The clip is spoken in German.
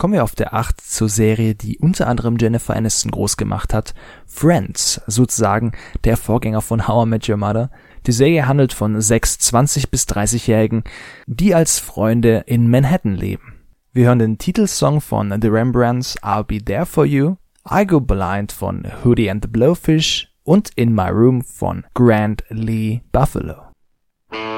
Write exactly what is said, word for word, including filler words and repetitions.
Kommen wir auf der acht zur Serie, die unter anderem Jennifer Aniston groß gemacht hat. Friends, sozusagen der Vorgänger von How I Met Your Mother. Die Serie handelt von sechs zwanzig- bis dreißig-Jährigen, die als Freunde in Manhattan leben. Wir hören den Titelsong von The Rembrandts, I'll Be There For You, I Go Blind von Hootie and the Blowfish und In My Room von Grant Lee Buffalo.